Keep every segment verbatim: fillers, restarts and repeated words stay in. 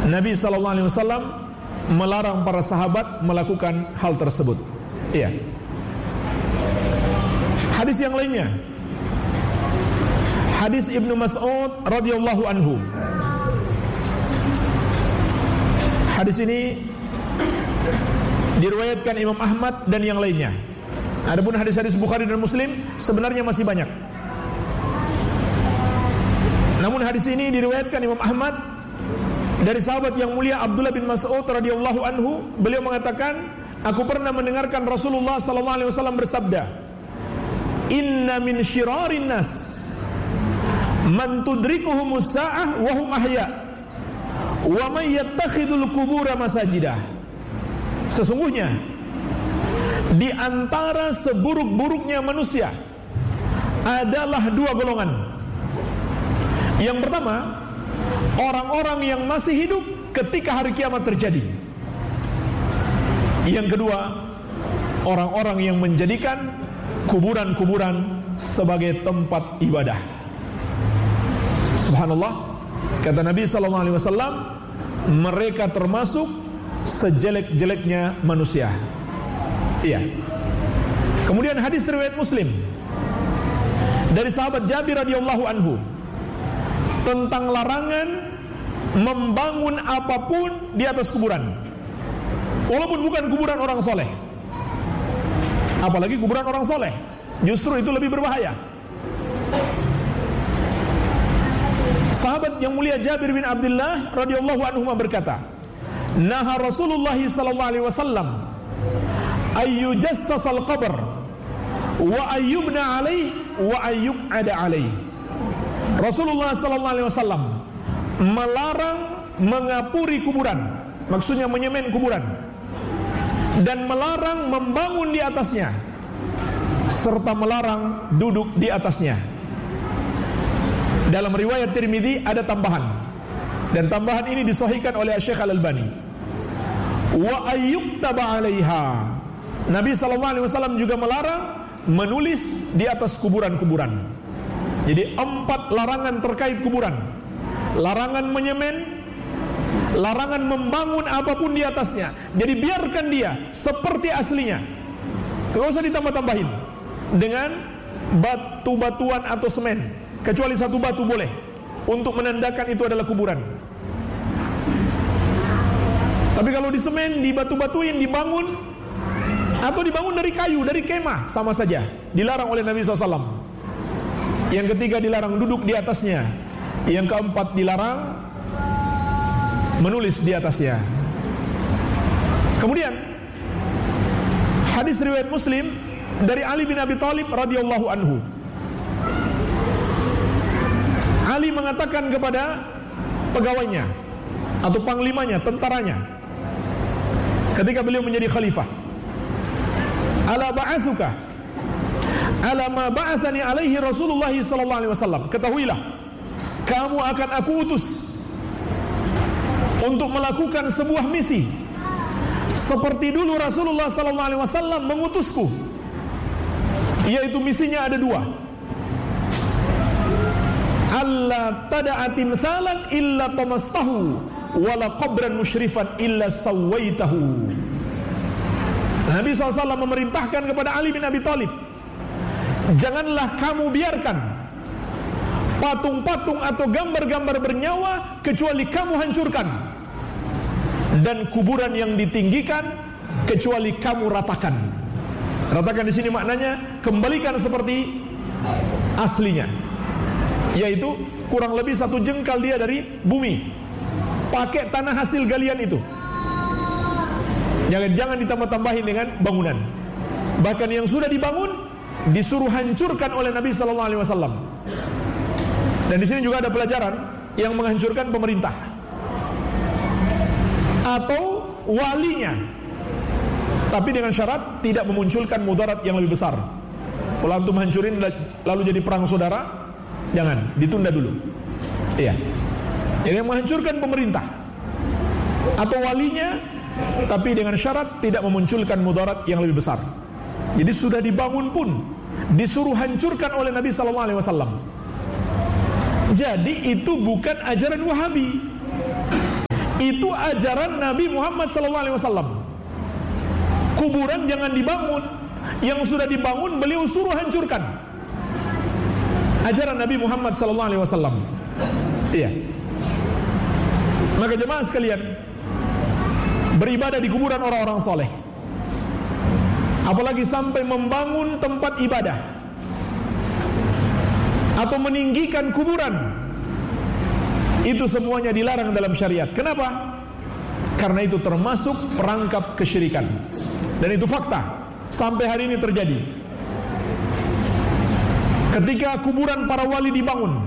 Nabi sallallahu alaihi wasallam melarang para sahabat melakukan hal tersebut. Iya. Hadis yang lainnya, hadis Ibnu Mas'ud radhiyallahu anhu. Hadis ini diriwayatkan Imam Ahmad dan yang lainnya. Adapun hadis-hadis Bukhari dan Muslim sebenarnya masih banyak. Namun hadis ini diriwayatkan Imam Ahmad dari sahabat yang mulia Abdullah bin Mas'ud radhiyallahu anhu. Beliau mengatakan, aku pernah mendengarkan Rasulullah sallallahu alaihi wasallam bersabda, "Inna min syirarin nas man tudrikuhumus sa'ah wa hum ahya, wa may yattakhidul qubura masajidah." Sesungguhnya di antara seburuk-buruknya manusia adalah dua golongan. Yang pertama, orang-orang yang masih hidup ketika hari kiamat terjadi. Yang kedua, orang-orang yang menjadikan kuburan-kuburan sebagai tempat ibadah. Subhanallah, kata Nabi sallallahu alaihi wasallam, mereka termasuk sejelek-jeleknya manusia. Iya. Kemudian hadis riwayat Muslim dari sahabat Jabir radhiyallahu anhu tentang larangan membangun apapun di atas kuburan, walaupun bukan kuburan orang soleh. Apalagi kuburan orang soleh, justru itu lebih berbahaya. Sahabat yang mulia Jabir bin Abdullah radhiyallahu anhu berkata, "Naha Rasulullah sallallahu alaihi wasallam ayyujassasal qabr wa ayyubna alaih wa ayyub'ada alaih." Rasulullah sallallahu alaihi wasallam melarang mengapuri kuburan, maksudnya menyemen kuburan, dan melarang membangun di atasnya, serta melarang duduk di atasnya. Dalam riwayat Tirmidzi ada tambahan, dan tambahan ini disahihkan oleh Syekh Al-Albani. Wa ayyuktaba 'alaiha. Nabi sallallahu alaihi wasallam juga melarang menulis di atas kuburan-kuburan. Jadi empat larangan terkait kuburan. Larangan menyemen, larangan membangun apapun di atasnya. Jadi biarkan dia seperti aslinya. Tidak usah ditambah-tambahin dengan batu-batuan atau semen, kecuali satu batu boleh untuk menandakan itu adalah kuburan. Tapi kalau di semen, di batu-batuin, dibangun, atau dibangun dari kayu, dari kemah, sama saja, dilarang oleh Nabi shallallahu alaihi wasallam. Yang ketiga, dilarang duduk di atasnya. Yang keempat, dilarang menulis di atasnya. Kemudian hadis riwayat Muslim dari Ali bin Abi Thalib radhiyallahu anhu. Ali mengatakan kepada pegawainya atau panglimanya, tentaranya, ketika beliau menjadi khalifah, "Ala ba'atsuka ala ma ba'atsani alaihi Rasulullah sallallahu alaihi wasallam." Ketahuilah, kamu akan aku utus untuk melakukan sebuah misi seperti dulu Rasulullah sallallahu alaihi wasallam mengutusku, yaitu misinya ada dua. Allah tada'a timsalan illa tamastahu wala qabran musyrifan illa sawaitahu. Nabi shallallahu alaihi wasallam memerintahkan kepada Ali bin Abi Thalib, janganlah kamu biarkan patung-patung atau gambar-gambar bernyawa kecuali kamu hancurkan, dan kuburan yang ditinggikan kecuali kamu ratakan. Ratakan di sini maknanya kembalikan seperti aslinya, yaitu kurang lebih satu jengkal dia dari bumi, pakai tanah hasil galian itu. Jangan-jangan ditambah-tambahin dengan bangunan. Bahkan yang sudah dibangun disuruh hancurkan oleh Nabi sallallahu alaihi wasallam. Dan di sini juga ada pelajaran yang menghancurkan pemerintah atau walinya, tapi dengan syarat tidak memunculkan mudarat yang lebih besar. Kalau antum hancurin lalu jadi perang saudara, jangan, ditunda dulu. Iya. Jadi yang menghancurkan pemerintah atau walinya, tapi dengan syarat tidak memunculkan mudarat yang lebih besar. Jadi sudah dibangun pun disuruh hancurkan oleh Nabi sallallahu alaihi wasallam. Jadi itu bukan ajaran Wahabi. Itu ajaran Nabi Muhammad sallallahu alaihi wasallam. Kuburan jangan dibangun, yang sudah dibangun beliau suruh hancurkan. Ajaran Nabi Muhammad sallallahu alaihi wasallam. Iya. Maka jemaah sekalian, beribadah di kuburan orang-orang soleh, apalagi sampai membangun tempat ibadah atau meninggikan kuburan, itu semuanya dilarang dalam syariat. Kenapa? Karena itu termasuk perangkap kesyirikan. Dan itu fakta, sampai hari ini terjadi. Ketika kuburan para wali dibangun,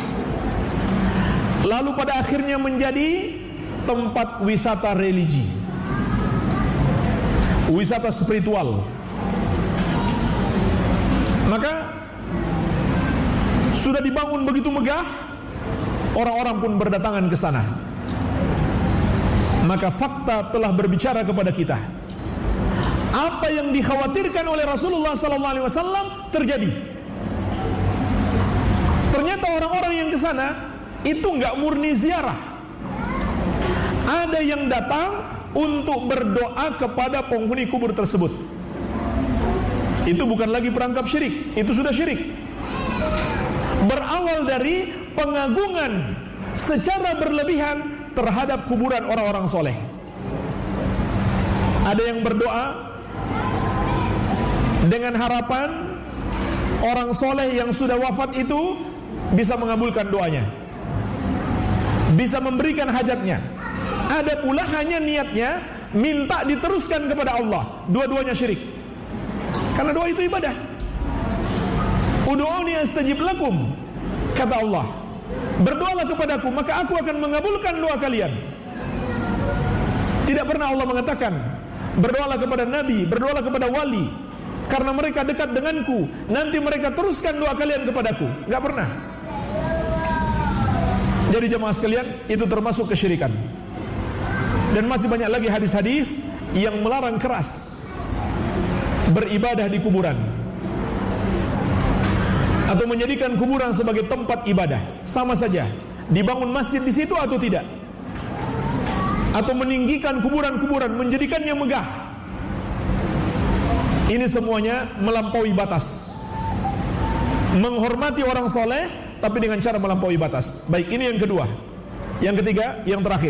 lalu pada akhirnya menjadi tempat wisata religi, wisata spiritual, maka sudah dibangun begitu megah, orang-orang pun berdatangan ke sana. Maka fakta telah berbicara kepada kita. Apa yang dikhawatirkan oleh Rasulullah sallallahu alaihi wasallam terjadi. Ternyata orang-orang yang ke sana itu enggak murni ziarah. Ada yang datang untuk berdoa kepada penghuni kubur tersebut. Itu bukan lagi perangkap syirik, itu sudah syirik. Berawal dari pengagungan secara berlebihan terhadap kuburan orang-orang soleh. Ada yang berdoa dengan harapan orang soleh yang sudah wafat itu bisa mengabulkan doanya, bisa memberikan hajatnya. Ada pula hanya niatnya minta diteruskan kepada Allah. Dua-duanya syirik, karena doa itu ibadah. Ud'uni astajib lakum, kata Allah, berdoalah kepadaku maka aku akan mengabulkan doa kalian. Tidak pernah Allah mengatakan berdoalah kepada Nabi, berdoalah kepada wali, karena mereka dekat denganku, nanti mereka teruskan doa kalian kepadaku. Enggak pernah. Jadi jemaah sekalian, itu termasuk kesyirikan. Dan masih banyak lagi hadis-hadis yang melarang keras beribadah di kuburan atau menjadikan kuburan sebagai tempat ibadah. Sama saja dibangun masjid di situ atau tidak, atau meninggikan kuburan-kuburan, menjadikannya megah. Ini semuanya melampaui batas, menghormati orang soleh tapi dengan cara melampaui batas. Baik, ini yang kedua. Yang ketiga, yang terakhir,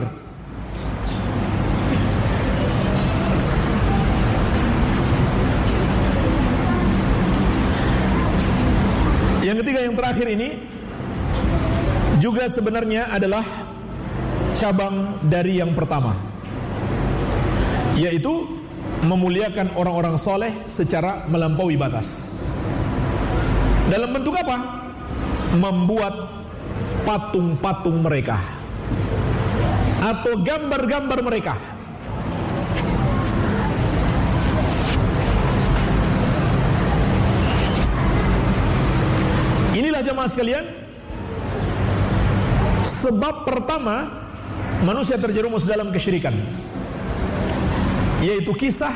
Yang ketiga, yang terakhir ini juga sebenarnya adalah cabang dari yang pertama, yaitu memuliakan orang-orang soleh secara melampaui batas. Dalam bentuk apa? Membuat patung-patung mereka atau gambar-gambar mereka. Inilah jemaah sekalian, sebab pertama manusia terjerumus dalam kesyirikan, yaitu kisah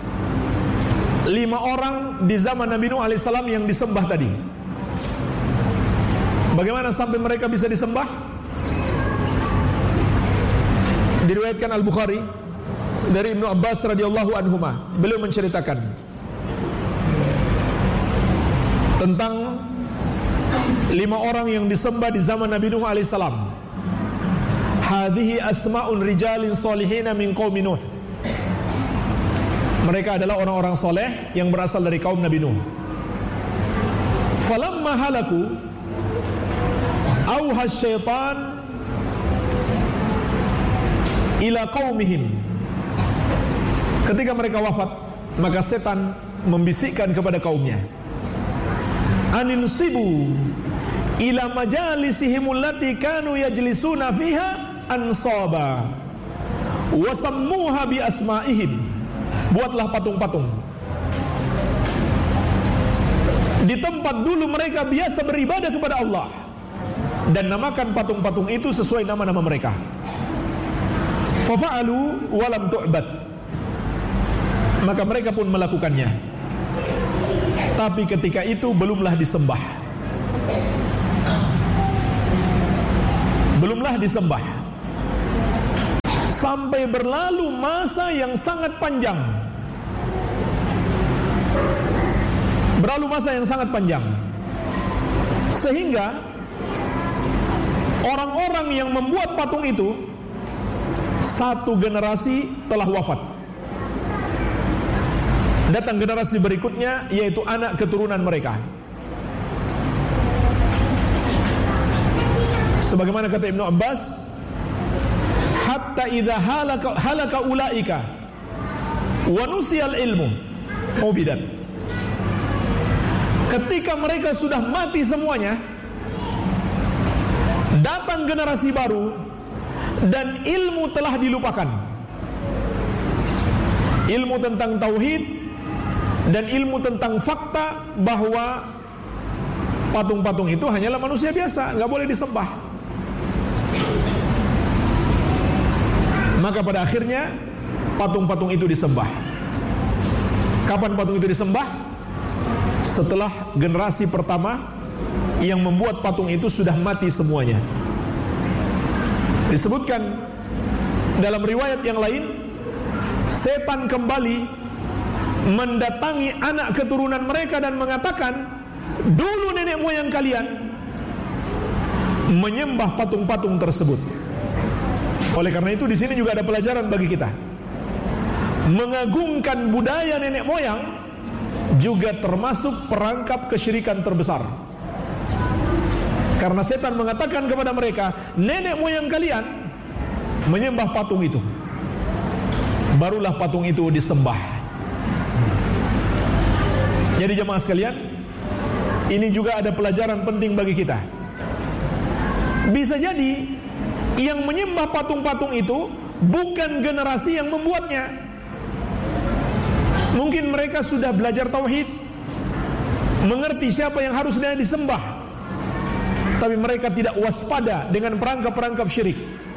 lima orang di zaman Nabi Nuh alaihissalam yang disembah tadi. Bagaimana sampai mereka bisa disembah? Diriwayatkan Al-Bukhari dari Ibnu Abbas radhiyallahu anhuma, beliau menceritakan tentang lima orang yang disembah di zaman Nabi Nuh alaihissalam. Hadhihi asma'un rijalin solihina min qaumi Nuh. Mereka adalah orang-orang soleh yang berasal dari kaum Nabi Nuh. Falamma halaku auha syaitan ila qaumihim. Ketika mereka wafat, maka setan membisikkan kepada kaumnya, aninsibu ila majalisihim allati kanu yajlisuna fiha ansaba wa sammuha bi asma'ihim. Buatlah patung-patung di tempat dulu mereka biasa beribadah kepada Allah, dan namakan patung-patung itu sesuai nama-nama mereka. Fafa'alu wa lam tu'bad. Maka mereka pun melakukannya, tapi ketika itu belumlah disembah. Belumlah disembah. sampai berlalu masa yang sangat panjang. Berlalu masa yang sangat panjang, sehingga orang-orang yang membuat patung itu satu generasi telah wafat. Datang generasi berikutnya, yaitu anak keturunan mereka. Sebagaimana kata Ibnu Abbas, hatta idza halaka halaka ulaika wa nusiyal ilmu ubidat. Ketika mereka sudah mati semuanya, datang generasi baru dan ilmu telah dilupakan. Ilmu tentang tauhid dan ilmu tentang fakta bahwa patung-patung itu hanyalah manusia biasa, nggak boleh disembah. Maka pada akhirnya patung-patung itu disembah. Kapan patung itu disembah? Setelah generasi pertama yang membuat patung itu sudah mati semuanya. Disebutkan dalam riwayat yang lain, setan kembali mendatangi anak keturunan mereka dan mengatakan, dulu nenek moyang kalian menyembah patung-patung tersebut. Oleh karena itu di sini juga ada pelajaran bagi kita. Mengagungkan budaya nenek moyang juga termasuk perangkap kesyirikan terbesar. Karena setan mengatakan kepada mereka, nenek moyang kalian menyembah patung itu. Barulah patung itu disembah. Jadi jemaah sekalian, ini juga ada pelajaran penting bagi kita. Bisa jadi yang menyembah patung-patung itu bukan generasi yang membuatnya. Mungkin mereka sudah belajar tauhid, mengerti siapa yang harusnya disembah, tapi mereka tidak waspada dengan perangkap-perangkap syirik.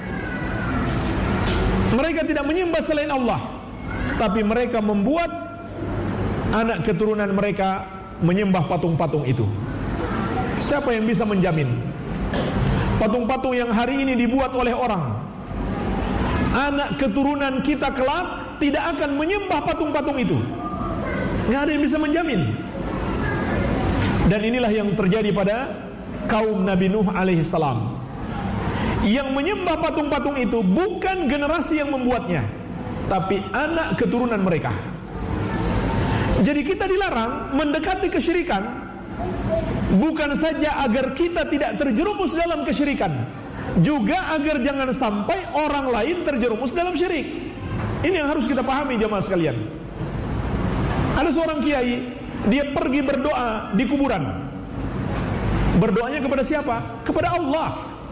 Mereka tidak menyembah selain Allah, tapi mereka membuat anak keturunan mereka menyembah patung-patung itu. Siapa yang bisa menjamin patung-patung yang hari ini dibuat oleh orang, anak keturunan kita kelak tidak akan menyembah patung-patung itu? Nggak ada yang bisa menjamin. Dan inilah yang terjadi pada kaum Nabi Nuh alaihissalam. Yang menyembah patung-patung itu bukan generasi yang membuatnya, tapi anak keturunan mereka. Jadi kita dilarang mendekati kesyirikan, bukan saja agar kita tidak terjerumus dalam kesyirikan, juga agar jangan sampai orang lain terjerumus dalam syirik. Ini yang harus kita pahami jemaah sekalian. Ada seorang kiai, dia pergi berdoa di kuburan. Berdoanya kepada siapa? Kepada Allah.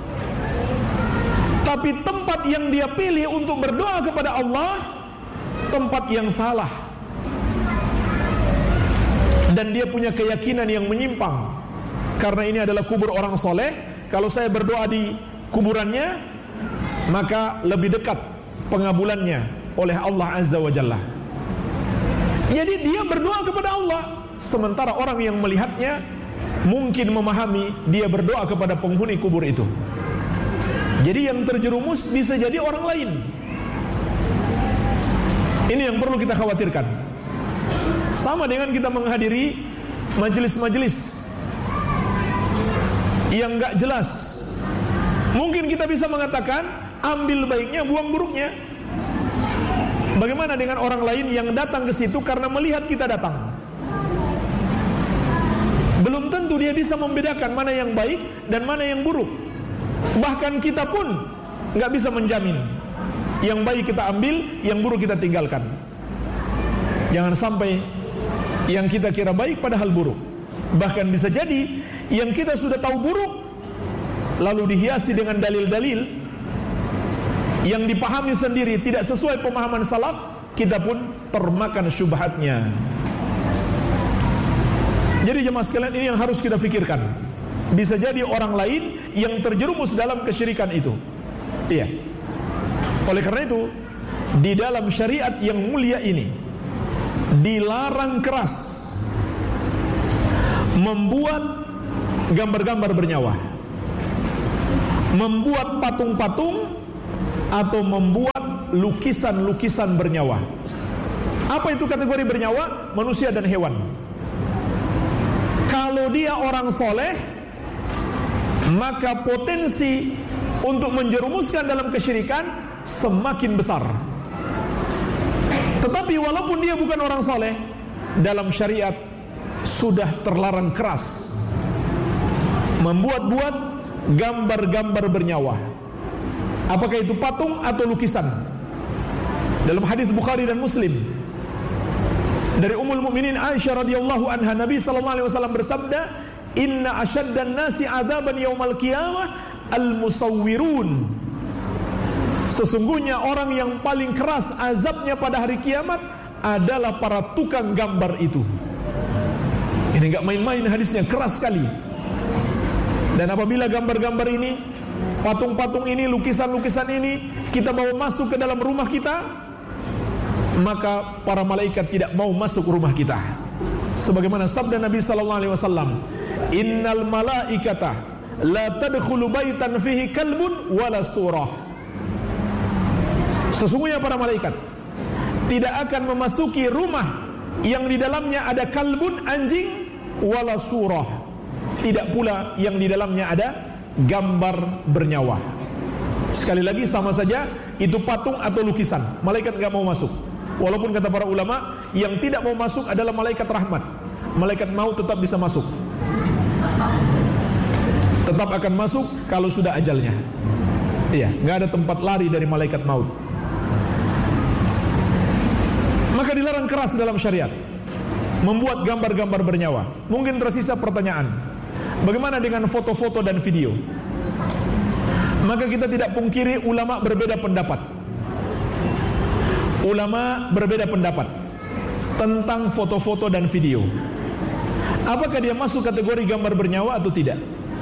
Tapi tempat yang dia pilih untuk berdoa kepada Allah, tempat yang salah. Dan dia punya keyakinan yang menyimpang. Karena ini adalah kubur orang soleh, kalau saya berdoa di kuburannya, maka lebih dekat pengabulannya oleh Allah Azza wa Jalla. Jadi dia berdoa kepada Allah, sementara orang yang melihatnya mungkin memahami dia berdoa kepada penghuni kubur itu. Jadi yang terjerumus bisa jadi orang lain. Ini yang perlu kita khawatirkan. Sama dengan kita menghadiri majelis-majelis yang gak jelas. Mungkin kita bisa mengatakan, ambil baiknya, buang buruknya. Bagaimana dengan orang lain yang datang ke situ karena melihat kita datang? Belum tentu dia bisa membedakan mana yang baik dan mana yang buruk. Bahkan kita pun gak bisa menjamin. Yang baik kita ambil, yang buruk kita tinggalkan. Jangan sampai yang kita kira baik padahal buruk. Bahkan bisa jadi yang kita sudah tahu buruk, lalu dihiasi dengan dalil-dalil yang dipahami sendiri tidak sesuai pemahaman salaf, kita pun termakan syubhatnya. Jadi jemaah sekalian, ini yang harus kita fikirkan. Bisa jadi orang lain yang terjerumus dalam kesyirikan itu. Iya. Oleh karena itu, di dalam syariat yang mulia ini dilarang keras membuat gambar-gambar bernyawa, membuat patung-patung, atau membuat lukisan-lukisan bernyawa. Apa itu kategori bernyawa? Manusia dan hewan. Kalau dia orang soleh, maka potensi untuk menjerumuskan dalam kesyirikan semakin besar. Tetapi walaupun dia bukan orang soleh, dalam syariat sudah terlarang keras membuat-buat gambar-gambar bernyawa, apakah itu patung atau lukisan. Dalam hadis Bukhari dan Muslim dari Ummul Mukminin Aisyah radhiyallahu anha, Nabi sallallahu alaihi wasallam bersabda, "Inna asyaddan nasi 'adzaban yaumal qiyamah al-musawwirun." Sesungguhnya orang yang paling keras azabnya pada hari kiamat adalah para tukang gambar itu. Ini enggak main-main hadisnya, keras sekali. Dan apabila gambar-gambar ini, patung-patung ini, lukisan-lukisan ini kita bawa masuk ke dalam rumah kita, maka para malaikat tidak mau masuk rumah kita. Sebagaimana sabda Nabi sallallahu alaihi wasallam, "Innal malaikata la tadkhulu baitan fihi kalbun wala surah." Sesungguhnya para malaikat tidak akan memasuki rumah yang di dalamnya ada kalbun, anjing, wala surah, tidak pula yang di dalamnya ada gambar bernyawa. Sekali lagi sama saja itu patung atau lukisan, malaikat enggak mau masuk. Walaupun kata para ulama, yang tidak mau masuk adalah malaikat rahmat. Malaikat maut tetap bisa masuk, tetap akan masuk kalau sudah ajalnya. Iya, enggak ada tempat lari dari malaikat maut. Maka dilarang keras dalam syariat membuat gambar-gambar bernyawa. Mungkin tersisa pertanyaan, bagaimana dengan foto-foto dan video? Maka kita tidak pungkiri ulama berbeda pendapat. Ulama berbeda pendapat tentang foto-foto dan video. Apakah dia masuk kategori gambar bernyawa atau tidak?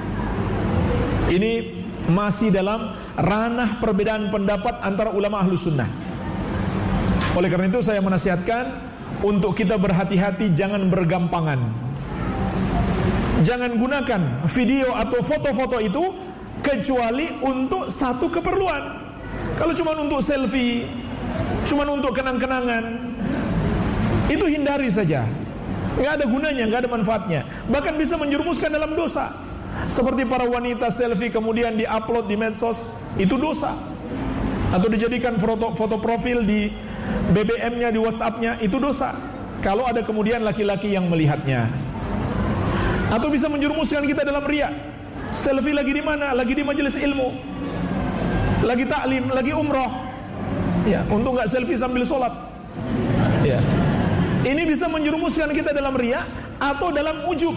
Ini masih dalam ranah perbedaan pendapat antara ulama Ahlus Sunnah. Oleh karena itu saya menasihatkan untuk kita berhati-hati, jangan bergampangan. Jangan gunakan video atau foto-foto itu kecuali untuk satu keperluan. Kalau cuma untuk selfie, cuma untuk kenang-kenangan, itu hindari saja. Nggak ada gunanya, nggak ada manfaatnya. Bahkan bisa menjerumuskan dalam dosa. Seperti para wanita selfie kemudian diupload di medsos, itu dosa. Atau dijadikan foto, foto profil di B B M-nya, di WhatsApp-nya, itu dosa kalau ada kemudian laki-laki yang melihatnya. Atau bisa menjerumuskan kita dalam riya. Selfie lagi di mana? Lagi di majelis ilmu, lagi taklim, lagi umroh, ya, untuk nggak selfie sambil sholat, ya. Ini bisa menjerumuskan kita dalam riya atau dalam ujub.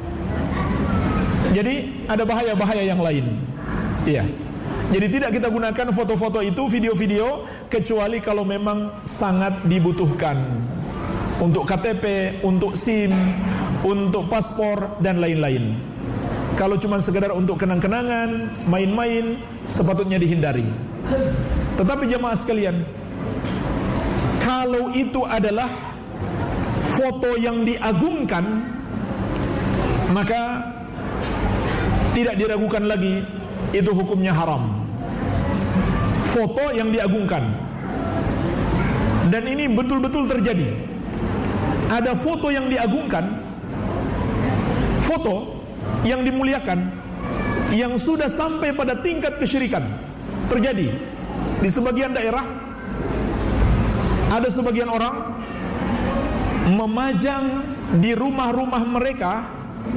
Jadi ada bahaya-bahaya yang lain, ya. Jadi tidak kita gunakan foto-foto itu, video-video, kecuali kalau memang sangat dibutuhkan untuk K T P, untuk SIM, untuk paspor dan lain-lain. Kalau cuma sekedar untuk kenang-kenangan, main-main, sepatutnya dihindari. Tetapi jemaah sekalian, kalau itu adalah foto yang diagungkan, maka tidak diragukan lagi, itu hukumnya haram. Foto yang diagungkan. Dan ini betul-betul terjadi. Ada foto yang diagungkan, foto yang dimuliakan, yang sudah sampai pada tingkat kesyirikan. Terjadi di sebagian daerah. Ada sebagian orang memajang di rumah-rumah mereka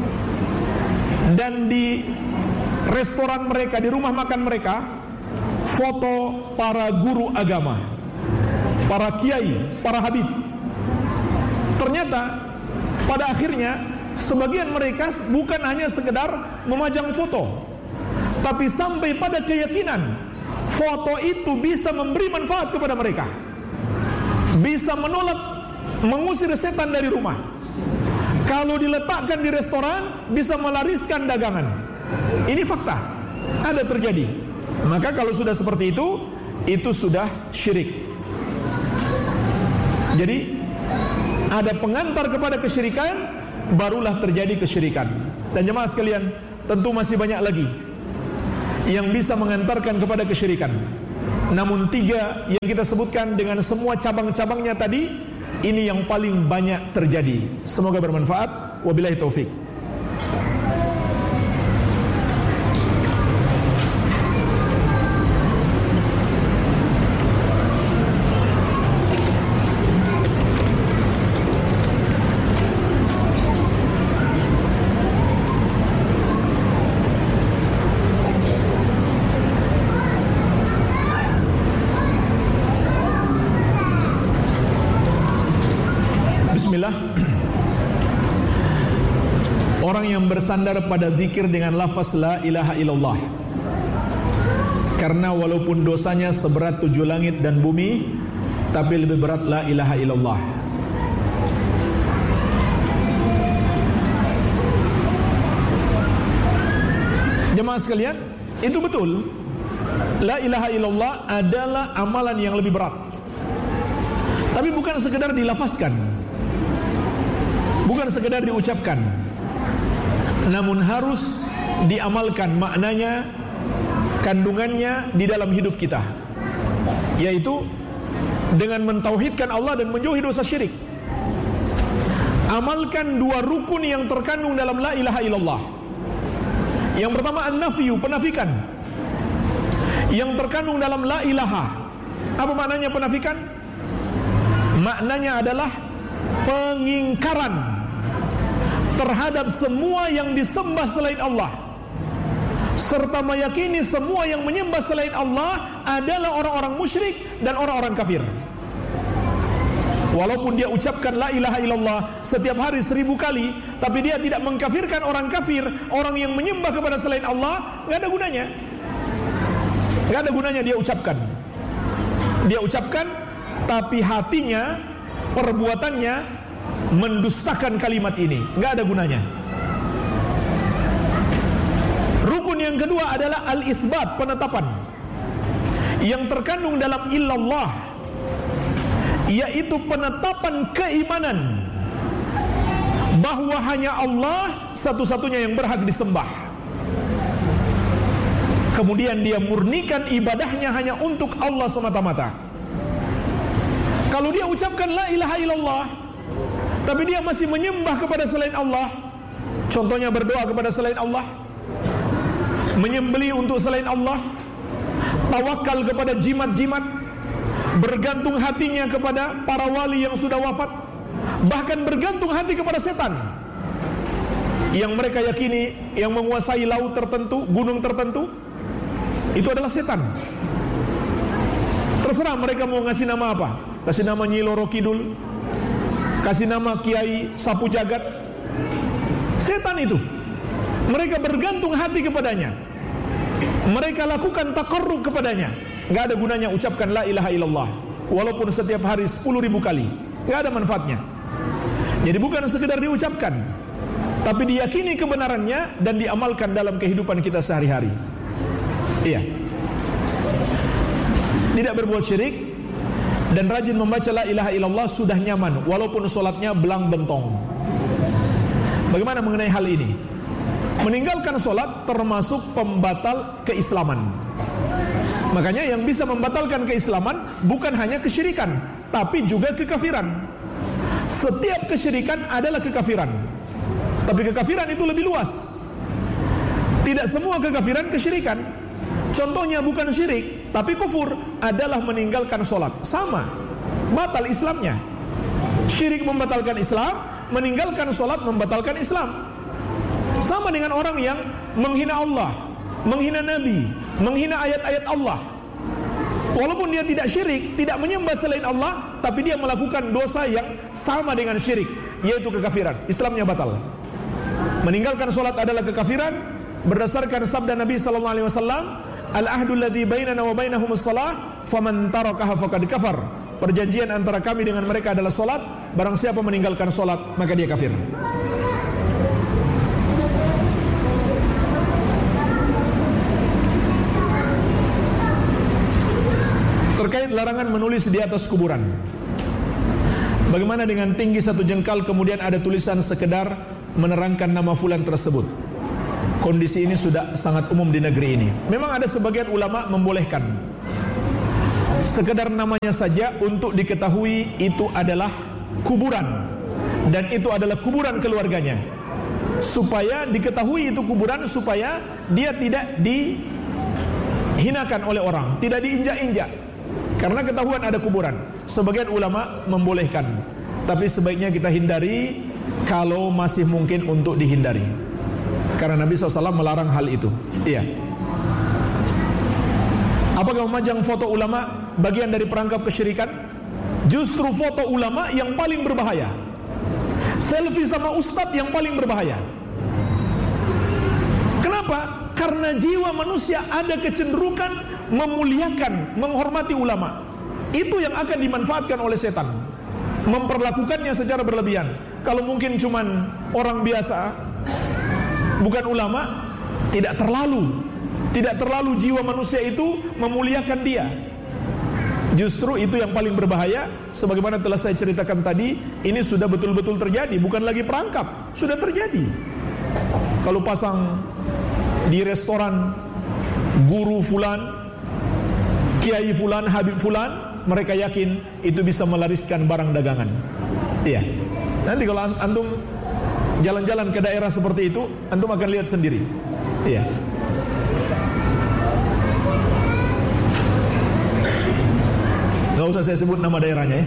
dan di restoran mereka, di rumah makan mereka, foto para guru agama, para kiai, para habib. Ternyata pada akhirnya sebagian mereka bukan hanya sekedar memajang foto, tapi sampai pada keyakinan foto itu bisa memberi manfaat kepada mereka, bisa menolak, mengusir setan dari rumah. Kalau diletakkan di restoran, bisa melariskan dagangan. Ini fakta, ada terjadi. Maka kalau sudah seperti itu, itu sudah syirik. Jadi ada pengantar kepada kesyirikan, barulah terjadi kesyirikan. Dan jemaah sekalian, tentu masih banyak lagi yang bisa mengantarkan kepada kesyirikan. Namun tiga yang kita sebutkan dengan semua cabang-cabangnya tadi, ini yang paling banyak terjadi. Semoga bermanfaat. Wabillahi taufik. Orang yang bersandar pada zikir dengan lafaz la ilaha illallah, karena walaupun dosanya seberat tujuh langit dan bumi, tapi lebih berat la ilaha illallah. Jemaah sekalian, itu betul. La ilaha illallah adalah amalan yang lebih berat. Tapi bukan sekedar dilafazkan, bukan sekedar diucapkan, namun harus diamalkan maknanya, kandungannya di dalam hidup kita, yaitu dengan mentauhidkan Allah dan menjauhi dosa syirik. Amalkan dua rukun yang terkandung dalam la ilaha illallah. Yang pertama an-nafyu, penafikan, yang terkandung dalam la ilaha. Apa maknanya penafikan? Maknanya adalah pengingkaran terhadap semua yang disembah selain Allah, serta meyakini semua yang menyembah selain Allah adalah orang-orang musyrik dan orang-orang kafir. Walaupun dia ucapkan la ilaha illallah setiap hari seribu kali, tapi dia tidak mengkafirkan orang kafir, orang yang menyembah kepada selain Allah, gak ada gunanya. Gak ada gunanya dia ucapkan. Dia ucapkan, tapi hatinya, perbuatannya mendustakan kalimat ini, gak ada gunanya. Rukun yang kedua adalah al-isbat, penetapan, yang terkandung dalam illallah, yaitu penetapan keimanan bahwa hanya Allah satu-satunya yang berhak disembah. Kemudian dia murnikan ibadahnya hanya untuk Allah semata-mata. Kalau dia ucapkan la ilaha illallah, tapi dia masih menyembah kepada selain Allah, contohnya berdoa kepada selain Allah, menyembelih untuk selain Allah, tawakal kepada jimat-jimat, bergantung hatinya kepada para wali yang sudah wafat, bahkan bergantung hati kepada setan yang mereka yakini yang menguasai laut tertentu, gunung tertentu, itu adalah setan. Terserah mereka mau ngasih nama apa, kasih nama Nyi Loro Kidul, kasih nama Kiai Sapu Jagat, setan itu. Mereka bergantung hati kepadanya, mereka lakukan takarrub kepadanya. Gak ada gunanya ucapkan la ilaha illallah walaupun setiap hari sepuluh ribu kali, gak ada manfaatnya. Jadi bukan sekedar diucapkan, tapi diyakini kebenarannya dan diamalkan dalam kehidupan kita sehari-hari. Iya, tidak berbuat syirik dan rajin membaca la ilaha illallah sudah nyaman walaupun sholatnya belang bentong. Bagaimana mengenai hal ini? Meninggalkan sholat termasuk pembatal keislaman. Makanya yang bisa membatalkan keislaman bukan hanya kesyirikan, tapi juga kekafiran. Setiap kesyirikan adalah kekafiran, tapi kekafiran itu lebih luas. Tidak semua kekafiran kesyirikan. Contohnya bukan syirik, tapi kufur adalah meninggalkan sholat. Sama, batal Islamnya. Syirik membatalkan Islam, meninggalkan sholat membatalkan Islam. Sama dengan orang yang menghina Allah, menghina Nabi, menghina ayat-ayat Allah. Walaupun dia tidak syirik, tidak menyembah selain Allah, tapi dia melakukan dosa yang sama dengan syirik, yaitu kekafiran. Islamnya batal. Meninggalkan sholat adalah kekafiran berdasarkan sabda Nabi sallallahu alaihi wasallam, al-ahdu alladzi bainana wa bainahumus shalah, faman tarakaha faqad kafar. Perjanjian antara kami dengan mereka adalah sholat. Barang siapa meninggalkan sholat, maka dia kafir. Terkait larangan menulis di atas kuburan, bagaimana dengan tinggi satu jengkal kemudian ada tulisan sekedar menerangkan nama fulan tersebut? Kondisi ini sudah sangat umum di negeri ini. Memang ada sebagian ulama membolehkan, sekedar namanya saja untuk diketahui itu adalah kuburan, dan itu adalah kuburan keluarganya, supaya diketahui itu kuburan, supaya dia tidak dihinakan oleh orang, tidak diinjak-injak, karena ketahuan ada kuburan. Sebagian ulama membolehkan, tapi sebaiknya kita hindari kalau masih mungkin untuk dihindari, karena Nabi shallallahu alaihi wasallam melarang hal itu. Iya. Apakah memajang foto ulama bagian dari perangkap kesyirikan? Justru foto ulama yang paling berbahaya. Selfie sama ustadz yang paling berbahaya. Kenapa? Karena jiwa manusia ada kecenderungan memuliakan, menghormati ulama. Itu yang akan dimanfaatkan oleh setan, memperlakukannya secara berlebihan. Kalau mungkin cuman orang biasa, bukan ulama, tidak terlalu Tidak terlalu jiwa manusia itu memuliakan dia. Justru itu yang paling berbahaya. Sebagaimana telah saya ceritakan tadi, ini sudah betul-betul terjadi, bukan lagi perangkap, sudah terjadi. Kalau pasang di restoran guru fulan, kiai fulan, habib fulan, mereka yakin itu bisa melariskan barang dagangan. Iya. Nanti kalau antum jalan-jalan ke daerah seperti itu, antum akan lihat sendiri. Iya. Gak usah saya sebut nama daerahnya ya.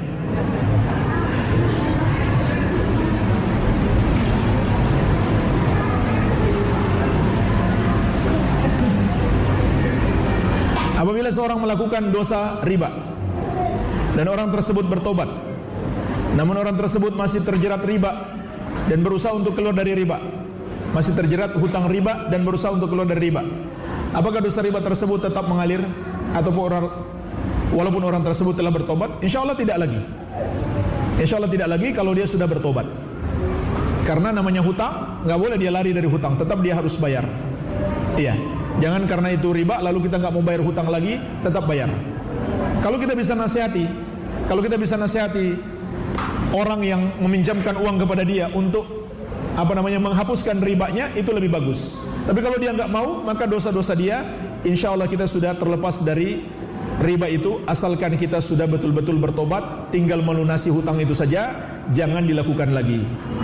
Apabila seorang melakukan dosa riba dan orang tersebut bertobat, namun orang tersebut masih terjerat riba dan berusaha untuk keluar dari riba, masih terjerat hutang riba dan berusaha untuk keluar dari riba, apakah dosa riba tersebut tetap mengalir ataupun orang walaupun orang tersebut telah bertobat? Insya Allah tidak lagi. Insya Allah tidak lagi kalau dia sudah bertobat. Karena namanya hutang, nggak boleh dia lari dari hutang, tetap dia harus bayar. Iya. Jangan karena itu riba lalu kita nggak mau bayar hutang lagi, tetap bayar. Kalau kita bisa nasihati, kalau kita bisa nasihati orang yang meminjamkan uang kepada dia untuk apa namanya menghapuskan ribanya, itu lebih bagus. Tapi kalau dia nggak mau, maka dosa-dosa dia, insya Allah kita sudah terlepas dari riba itu, asalkan kita sudah betul-betul bertobat, tinggal melunasi hutang itu saja, jangan dilakukan lagi.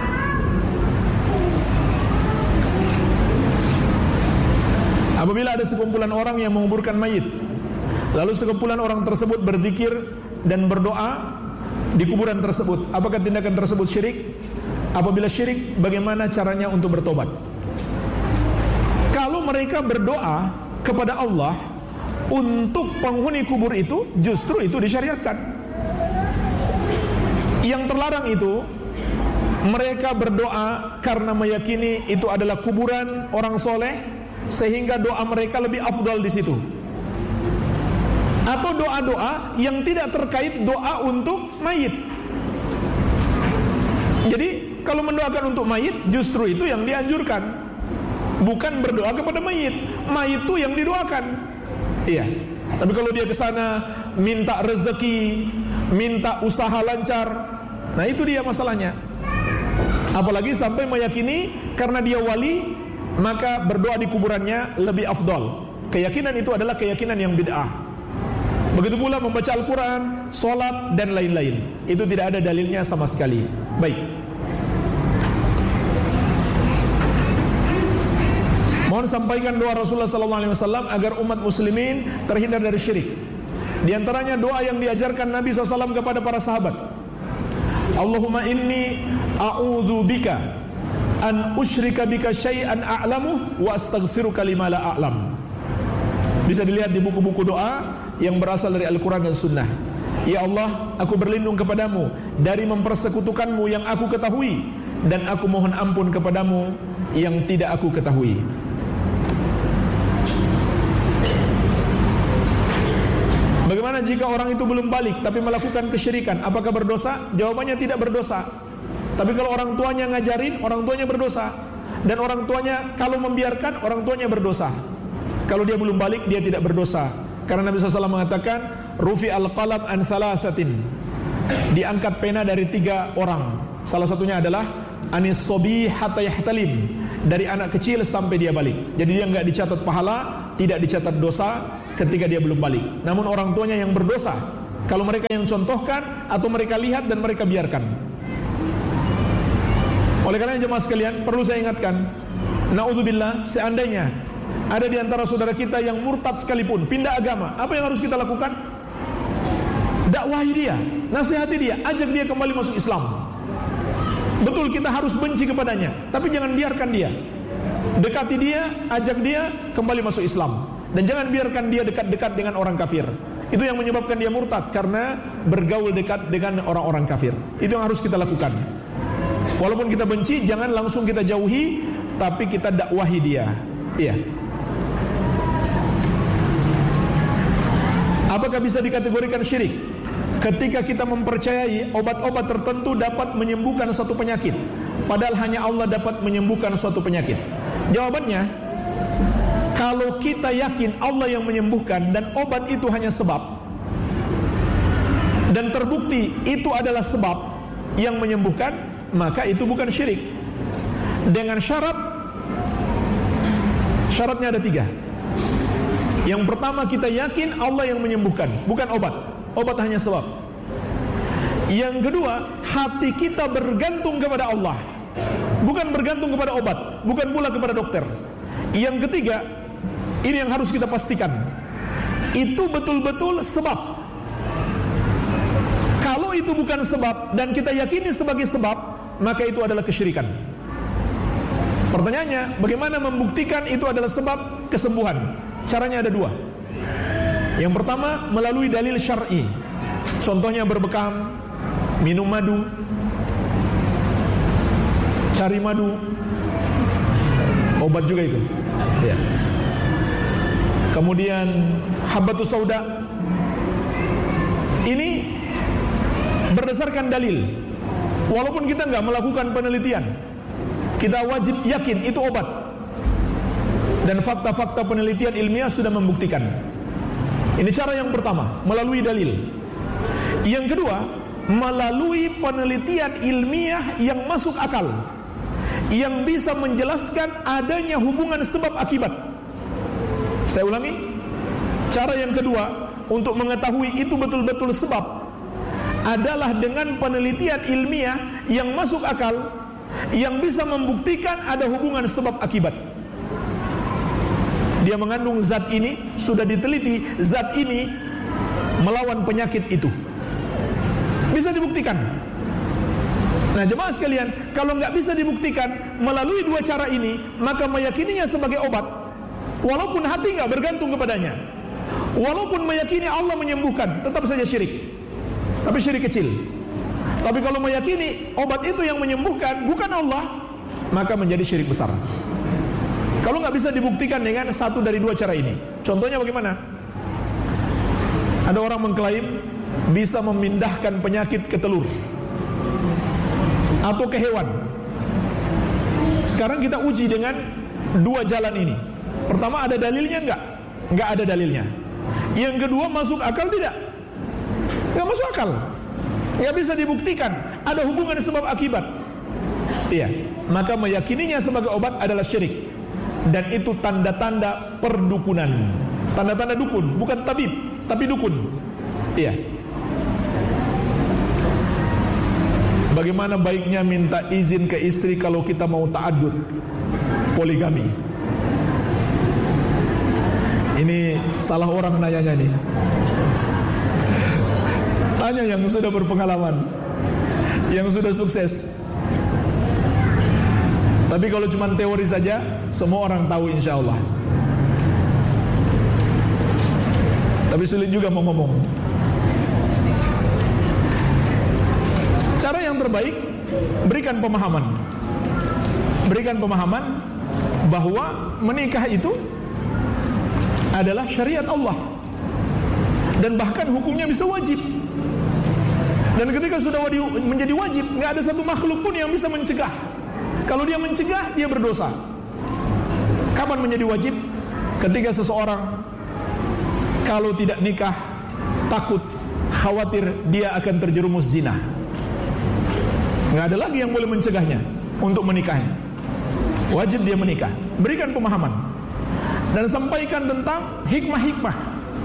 Apabila ada sekumpulan orang yang menguburkan mayit, lalu sekumpulan orang tersebut berzikir dan berdoa di kuburan tersebut, apakah tindakan tersebut syirik? Apabila syirik, bagaimana caranya untuk bertobat? Kalau mereka berdoa kepada Allah untuk penghuni kubur itu, justru itu disyariatkan. Yang terlarang itu mereka berdoa karena meyakini itu adalah kuburan orang soleh, sehingga doa mereka lebih afdal di situ. Atau doa-doa yang tidak terkait doa untuk mayit. Jadi kalau mendoakan untuk mayit, justru itu yang dianjurkan, bukan berdoa kepada mayit. Mayit itu yang didoakan. Iya. Tapi kalau dia ke sana minta rezeki, minta usaha lancar, nah itu dia masalahnya. Apalagi sampai meyakini karena dia wali, maka berdoa di kuburannya lebih afdal. Keyakinan itu adalah keyakinan yang bid'ah. Begitu pula membaca Al-Quran, sholat, dan lain-lain. Itu tidak ada dalilnya sama sekali. Baik. Mohon sampaikan doa Rasulullah sallallahu alaihi wasallam agar umat muslimin terhindar dari syirik. Di antaranya doa yang diajarkan Nabi shallallahu alaihi wasallam kepada para sahabat. Allahumma inni a'udzu bika an usyrika bika syai'an a'lamu wa astaghfiruka lima la a'lam. Bisa dilihat di buku-buku doa yang berasal dari Al-Quran dan Sunnah. Ya Allah, aku berlindung kepadamu dari mempersekutukanmu yang aku ketahui, dan aku mohon ampun kepadamu yang tidak aku ketahui. Bagaimana jika orang itu belum balik tapi melakukan kesyirikan? Apakah berdosa? Jawabannya tidak berdosa. Tapi kalau orang tuanya ngajarin, orang tuanya berdosa. Dan orang tuanya kalau membiarkan, orang tuanya berdosa. Kalau dia belum balik, dia tidak berdosa. Karena Nabi shallallahu alaihi wasallam mengatakan, Rufi al-qalam an thalathatin, diangkat pena dari tiga orang. Salah satunya adalah anis sobi hatta yahtalim, dari anak kecil sampai dia balik. Jadi dia enggak dicatat pahala, tidak dicatat dosa, ketika dia belum balik. Namun orang tuanya yang berdosa kalau mereka yang contohkan atau mereka lihat dan mereka biarkan. Oleh karena jemaah sekalian, perlu saya ingatkan, naudzubillah, seandainya ada di antara saudara kita yang murtad sekalipun, pindah agama, apa yang harus kita lakukan? Dakwahi dia, nasihati dia, ajak dia kembali masuk Islam. Betul, kita harus benci kepadanya, tapi jangan biarkan dia. Dekati dia, ajak dia kembali masuk Islam. Dan jangan biarkan dia dekat-dekat dengan orang kafir. Itu yang menyebabkan dia murtad, karena bergaul dekat dengan orang-orang kafir. Itu yang harus kita lakukan. Walaupun kita benci, jangan langsung kita jauhi, tapi kita dakwahi dia. Iya. Apakah bisa dikategorikan syirik? Ketika kita mempercayai obat-obat tertentu dapat menyembuhkan suatu penyakit, padahal hanya Allah dapat menyembuhkan suatu penyakit. Jawabannya, kalau kita yakin Allah yang menyembuhkan dan obat itu hanya sebab, dan terbukti itu adalah sebab yang menyembuhkan, maka itu bukan syirik. Dengan syarat, syaratnya ada tiga. Yang pertama, kita yakin Allah yang menyembuhkan, bukan obat. Obat hanya sebab. Yang kedua, hati kita bergantung kepada Allah, bukan bergantung kepada obat, bukan pula kepada dokter. Yang ketiga, ini yang harus kita pastikan, itu betul-betul sebab. Kalau itu bukan sebab dan kita yakini sebagai sebab, maka itu adalah kesyirikan. Pertanyaannya, bagaimana membuktikan itu adalah sebab kesembuhan? Caranya ada dua. Yang pertama, melalui dalil syar'i. Contohnya berbekam, minum madu, cari madu, obat juga itu. Ya. Kemudian habbatus sauda. Ini berdasarkan dalil. Walaupun kita nggak melakukan penelitian, kita wajib yakin itu obat. Dan fakta-fakta penelitian ilmiah sudah membuktikan. Ini cara yang pertama, melalui dalil. Yang kedua, melalui penelitian ilmiah yang masuk akal, yang bisa menjelaskan adanya hubungan sebab akibat. Saya ulangi, cara yang kedua untuk mengetahui itu betul-betul sebab adalah dengan penelitian ilmiah yang masuk akal, yang bisa membuktikan ada hubungan sebab akibat. Dia mengandung zat ini, sudah diteliti, zat ini melawan penyakit itu. Bisa dibuktikan. Nah, jemaah sekalian, kalau nggak bisa dibuktikan melalui dua cara ini, maka meyakininya sebagai obat, walaupun hati nggak bergantung kepadanya, walaupun meyakini Allah menyembuhkan, tetap saja syirik. Tapi syirik kecil. Tapi kalau meyakini obat itu yang menyembuhkan, bukan Allah, maka menjadi syirik besar. Kalau nggak bisa dibuktikan dengan satu dari dua cara ini. Contohnya bagaimana? Ada orang mengklaim bisa memindahkan penyakit ke telur atau ke hewan. Sekarang kita uji dengan dua jalan ini. Pertama, ada dalilnya enggak? Enggak ada dalilnya. Yang kedua, masuk akal tidak? Enggak masuk akal. Enggak bisa dibuktikan ada hubungan sebab akibat. Iya, maka meyakininya sebagai obat adalah syirik. Dan itu tanda-tanda perdukunan. Tanda-tanda dukun, bukan tabib, tapi dukun. Iya. Bagaimana baiknya minta izin ke istri kalau kita mau ta'addud, poligami? Ini salah orang nanyanya nih. Tanya yang sudah berpengalaman, yang sudah sukses. Tapi kalau cuma teori saja, semua orang tahu insya Allah. Tapi sulit juga mau ngomong. Cara yang terbaik, berikan pemahaman. Berikan pemahaman bahwa menikah itu adalah syariat Allah. Dan bahkan hukumnya bisa wajib. Dan ketika sudah menjadi wajib, nggak ada satu makhluk pun yang bisa mencegah. Kalau dia mencegah, dia berdosa. Kapan menjadi wajib? Ketika seseorang kalau tidak nikah, takut, khawatir dia akan terjerumus zina. Nggak ada lagi yang boleh mencegahnya untuk menikahnya. Wajib dia menikah. Berikan pemahaman dan sampaikan tentang hikmah-hikmah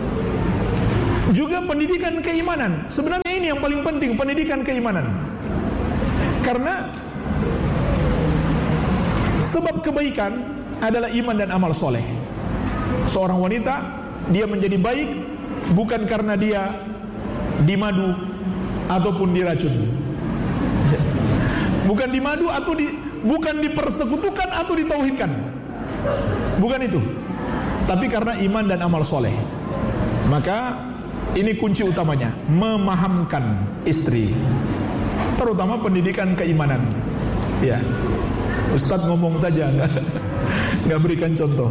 Juga pendidikan keimanan. Sebenarnya ini yang paling penting, pendidikan keimanan. Karena sebab kebaikan adalah iman dan amal soleh. Seorang wanita, dia menjadi baik bukan karena dia dimadu ataupun diracun, bukan dimadu atau di, bukan dipersekutukan atau ditauhidkan, bukan itu, tapi karena iman dan amal soleh. Maka ini kunci utamanya, memahamkan istri, terutama pendidikan keimanan. Ya, Ustadz ngomong saja, nggak nggak berikan contoh.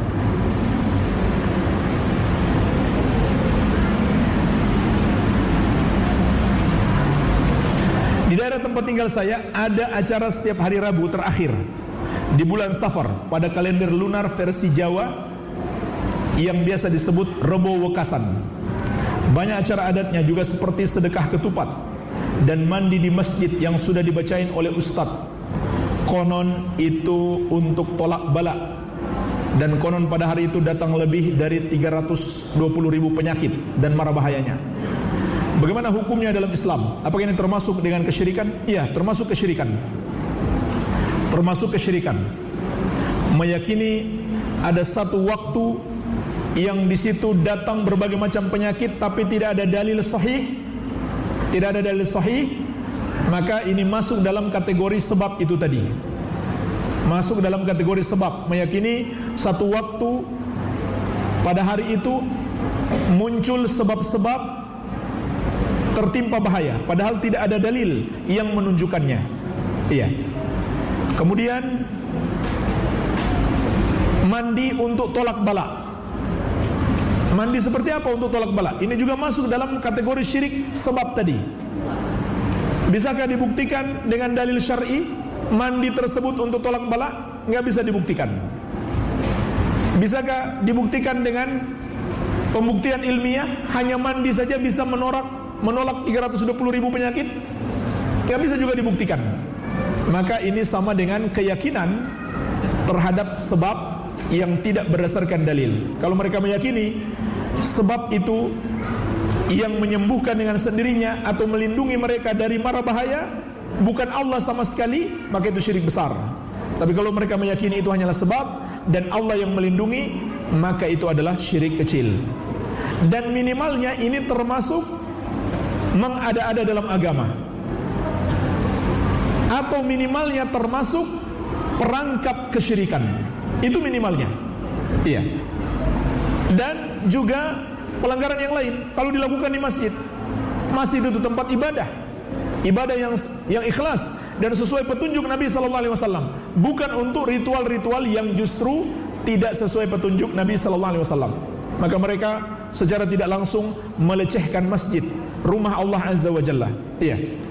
Di daerah tempat tinggal saya ada acara setiap hari Rabu terakhir di bulan Safar pada kalender lunar versi Jawa yang biasa disebut Rebo Wekasan. Banyak acara adatnya juga seperti sedekah ketupat dan mandi di masjid yang sudah dibacain oleh ustadz. Konon itu untuk tolak bala, dan konon pada hari itu datang lebih dari tiga ratus dua puluh ribu penyakit dan mara bahayanya. Bagaimana hukumnya dalam Islam? Apakah ini termasuk dengan kesyirikan? Iya, termasuk kesyirikan. Termasuk kesyirikan. Meyakini ada satu waktu yang di situ datang berbagai macam penyakit tapi tidak ada dalil sahih, tidak ada dalil sahih, maka ini masuk dalam kategori sebab itu tadi. Masuk dalam kategori sebab, meyakini satu waktu pada hari itu muncul sebab-sebab tertimpa bahaya, padahal tidak ada dalil yang menunjukkannya. Iya. Kemudian mandi untuk tolak bala. Mandi seperti apa untuk tolak bala? Ini juga masuk dalam kategori syirik sebab tadi. Bisakah dibuktikan dengan dalil syar'i mandi tersebut untuk tolak bala? Nggak bisa dibuktikan. Bisakah dibuktikan dengan pembuktian ilmiah? Hanya mandi saja bisa menolak menolak tiga ratus dua puluh ribu penyakit? Nggak bisa juga dibuktikan. Maka ini sama dengan keyakinan terhadap sebab yang tidak berdasarkan dalil. Kalau mereka meyakini sebab itu yang menyembuhkan dengan sendirinya atau melindungi mereka dari mara bahaya bukan Allah sama sekali, maka itu syirik besar. Tapi kalau mereka meyakini itu hanyalah sebab dan Allah yang melindungi, maka itu adalah syirik kecil. Dan minimalnya ini termasuk mengada-ada dalam agama, atau minimalnya termasuk perangkap kesyirikan. Itu minimalnya. Iya. Dan juga pelanggaran yang lain kalau dilakukan di masjid. Masjid itu tempat ibadah, ibadah yang yang ikhlas dan sesuai petunjuk Nabi sallallahu alaihi wasallam, bukan untuk ritual-ritual yang justru tidak sesuai petunjuk Nabi sallallahu alaihi wasallam. Maka mereka secara tidak langsung melecehkan masjid, rumah Allah Azza wa Jalla. Iya.